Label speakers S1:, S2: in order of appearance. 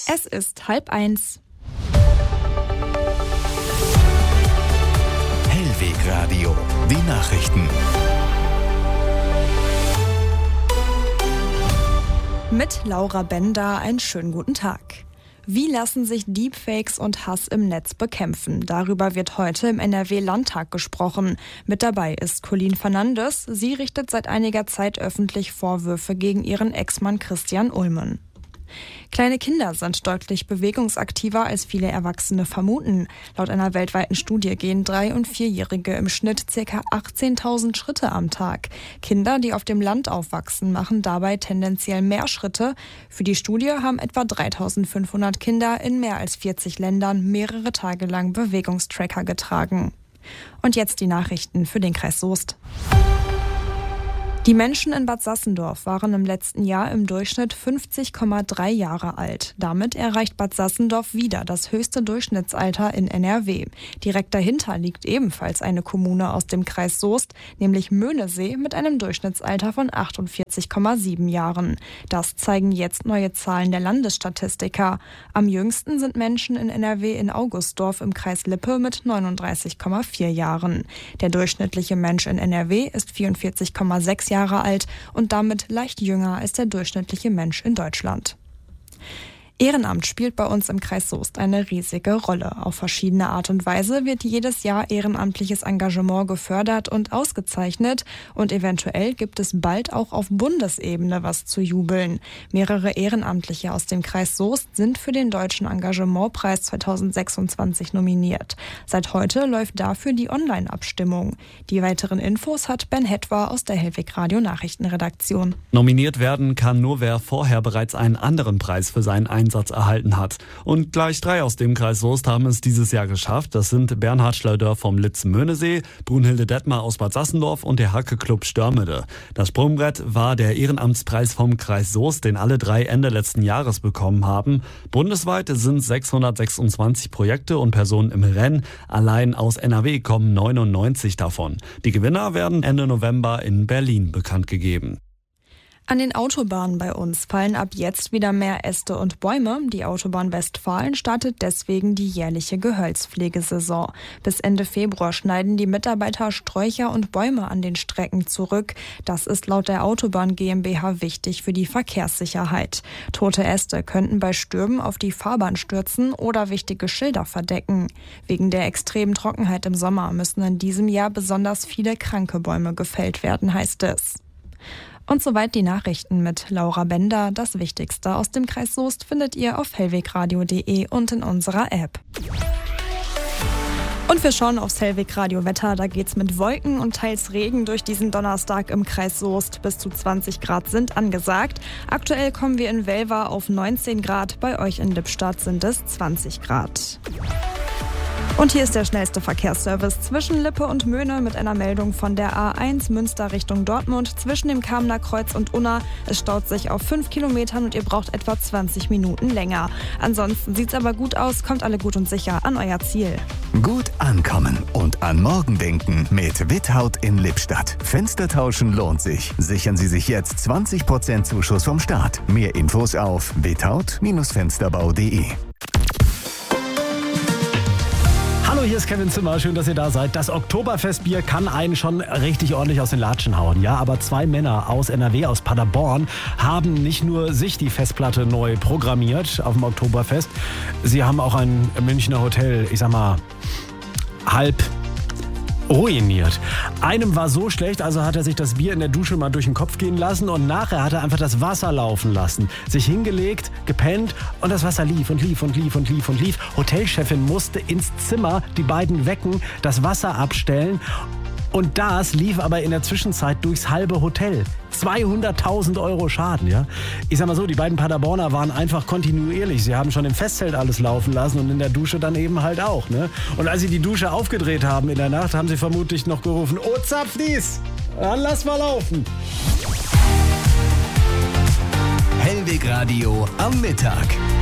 S1: Es ist 12:30.
S2: Hellweg Radio, die Nachrichten.
S1: Mit Laura Bender einen schönen guten Tag. Wie lassen sich Deepfakes und Hass im Netz bekämpfen? Darüber wird heute im NRW-Landtag gesprochen. Mit dabei ist Colleen Fernandes. Sie richtet seit einiger Zeit öffentlich Vorwürfe gegen ihren Ex-Mann Christian Ulmen. Kleine Kinder sind deutlich bewegungsaktiver als viele Erwachsene vermuten. Laut einer weltweiten Studie gehen 3- und 4-Jährige im Schnitt ca. 18.000 Schritte am Tag. Kinder, die auf dem Land aufwachsen, machen dabei tendenziell mehr Schritte. Für die Studie haben etwa 3.500 Kinder in mehr als 40 Ländern mehrere Tage lang Bewegungstracker getragen. Und jetzt die Nachrichten für den Kreis Soest. Die Menschen in Bad Sassendorf waren im letzten Jahr im Durchschnitt 50,3 Jahre alt. Damit erreicht Bad Sassendorf wieder das höchste Durchschnittsalter in NRW. Direkt dahinter liegt ebenfalls eine Kommune aus dem Kreis Soest, nämlich Möhnesee mit einem Durchschnittsalter von 48,7 Jahren. Das zeigen jetzt neue Zahlen der Landesstatistiker. Am jüngsten sind Menschen in NRW in Augustdorf im Kreis Lippe mit 39,4 Jahren. Der durchschnittliche Mensch in NRW ist 44,6 Jahre alt und damit leicht jünger als der durchschnittliche Mensch in Deutschland. Ehrenamt spielt bei uns im Kreis Soest eine riesige Rolle. Auf verschiedene Art und Weise wird jedes Jahr ehrenamtliches Engagement gefördert und ausgezeichnet. Und eventuell gibt es bald auch auf Bundesebene was zu jubeln. Mehrere Ehrenamtliche aus dem Kreis Soest sind für den Deutschen Engagementpreis 2026 nominiert. Seit heute läuft dafür die Online-Abstimmung. Die weiteren Infos hat Ben Hetwer aus der Hellweg Radio Nachrichtenredaktion.
S3: Nominiert werden kann nur wer vorher bereits einen anderen Preis für seinen Einsatz erhalten hat. Und gleich 3 aus dem Kreis Soest haben es dieses Jahr geschafft. Das sind Bernhard Schleuder vom Litz-Möhnesee, Brunhilde Detmar aus Bad Sassendorf und der Hacke-Club Störmede. Das Sprungbrett war der Ehrenamtspreis vom Kreis Soest, den alle 3 Ende letzten Jahres bekommen haben. Bundesweit sind 626 Projekte und Personen im Rennen. Allein aus NRW kommen 99 davon. Die Gewinner werden Ende November in Berlin bekannt gegeben.
S1: An den Autobahnen bei uns fallen ab jetzt wieder mehr Äste und Bäume. Die Autobahn Westfalen startet deswegen die jährliche Gehölzpflegesaison. Bis Ende Februar schneiden die Mitarbeiter Sträucher und Bäume an den Strecken zurück. Das ist laut der Autobahn GmbH wichtig für die Verkehrssicherheit. Tote Äste könnten bei Stürmen auf die Fahrbahn stürzen oder wichtige Schilder verdecken. Wegen der extremen Trockenheit im Sommer müssen in diesem Jahr besonders viele kranke Bäume gefällt werden, heißt es. Und soweit die Nachrichten mit Laura Bender. Das Wichtigste aus dem Kreis Soest findet ihr auf hellwegradio.de und in unserer App. Und wir schauen aufs Hellweg Radio Wetter. Da geht's mit Wolken und teils Regen durch diesen Donnerstag im Kreis Soest. Bis zu 20 Grad sind angesagt. Aktuell kommen wir in Welver auf 19 Grad. Bei euch in Lippstadt sind es 20 Grad. Und hier ist der schnellste Verkehrsservice zwischen Lippe und Möhne mit einer Meldung von der A1 Münster Richtung Dortmund zwischen dem Kamener Kreuz und Unna. Es staut sich auf 5 Kilometern und ihr braucht etwa 20 Minuten länger. Ansonsten sieht's aber gut aus, kommt alle gut und sicher an euer Ziel.
S2: Gut ankommen und an morgen denken mit Withaut in Lippstadt. Fenster tauschen lohnt sich. Sichern Sie sich jetzt 20% Zuschuss vom Staat. Mehr Infos auf withaut-fensterbau.de.
S4: Hallo, hier ist Kevin Zimmer. Schön, dass ihr da seid. Das Oktoberfestbier kann einen schon richtig ordentlich aus den Latschen hauen. Ja, aber 2 Männer aus NRW, aus Paderborn, haben nicht nur sich die Festplatte neu programmiert auf dem Oktoberfest. Sie haben auch ein Münchner Hotel, ich sag mal, halb ruiniert. Einem war so schlecht, also hat er sich das Bier in der Dusche mal durch den Kopf gehen lassen und nachher hat er einfach das Wasser laufen lassen. Sich hingelegt, gepennt und das Wasser lief und lief und lief und lief und lief. Hotelchefin musste ins Zimmer die beiden wecken, das Wasser abstellen und das lief aber in der Zwischenzeit durchs halbe Hotel. 200.000 € Schaden, ja. Ich sag mal so, die beiden Paderborner waren einfach kontinuierlich. Sie haben schon im Festzelt alles laufen lassen und in der Dusche dann eben halt auch, ne? Und als sie die Dusche aufgedreht haben in der Nacht, haben sie vermutlich noch gerufen, oh Zapfdies, dann lass mal laufen.
S2: Hellweg Radio am Mittag.